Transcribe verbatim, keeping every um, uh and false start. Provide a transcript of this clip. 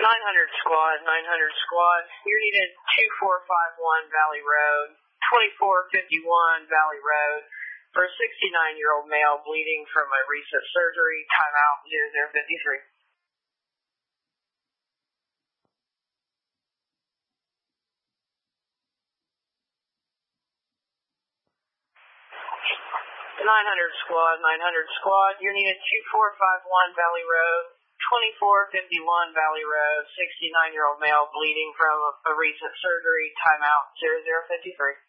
nine hundred squad, nine hundred squad. You're needed two four five one Valley Road, twenty-four fifty-one Valley Road, for a sixty-nine-year-old male bleeding from a recent surgery. Timeout zero zero fifty-three. nine hundred squad, nine hundred squad. You're needed two four five one Valley Road, twenty-four fifty-one Valley Road, sixty-nine-year-old male bleeding from a, a recent surgery. Timeout zero zero fifty-three.